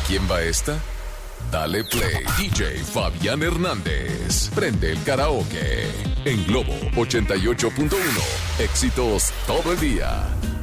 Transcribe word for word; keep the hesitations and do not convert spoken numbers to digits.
quién va esta? Dale play, D J Fabián Hernández. Prende el karaoke en Globo ochenta y ocho punto uno. Éxitos todo el día.